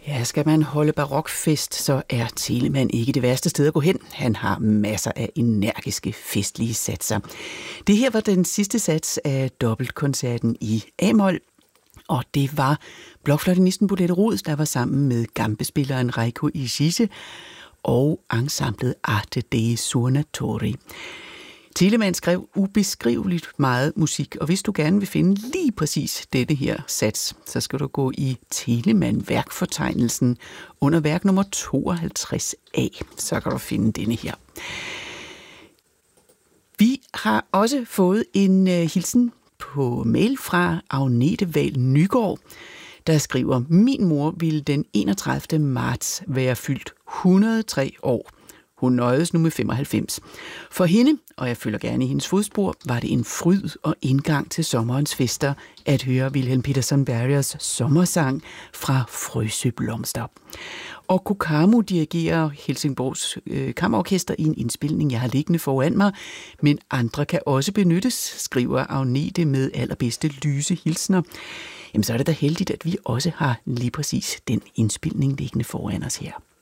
Ja, skal man holde barokfest, så er Telemann ikke det værste sted at gå hen. Han har masser af energiske festlige satser. Det her var den sidste sats af dobbeltkoncerten i A-mol, og det var blokfløjtenisten Bolette Rods, der var sammen med gambespilleren Reiko Ishige og ensemblet Arte dei Suonatori. Telemann skrev ubeskriveligt meget musik, og hvis du gerne vil finde lige præcis dette her sats, så skal du gå i Telemann-værkfortegnelsen under værk nummer 52a, så kan du finde denne her. Vi har også fået en hilsen på mail fra Agnete Wahl Nygaard, der skriver: Min mor ville den 31. marts være fyldt 103 år. Hun nøjedes nu med 95. For hende, og jeg følger gerne i hendes fodspor, var det en fryd og indgang til sommerens fester at høre Wilhelm Peterson Barriers sommersang fra Frøsøblomster. Og Kokamo dirigerer Helsingborgs Kammerorkester i en indspilning, jeg har liggende foran mig, men andre kan også benyttes, skriver Agnete med allerbedste lyse hilsner. Jamen så er det da heldigt, at vi også har lige præcis den indspilning liggende foran os her.